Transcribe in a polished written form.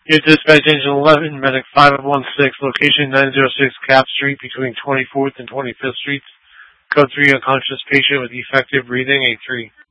Your dispatch engine 11, medic 516, location 906 Cap Street between 24th and 25th Streets. Code 3, unconscious patient with effective breathing, A3.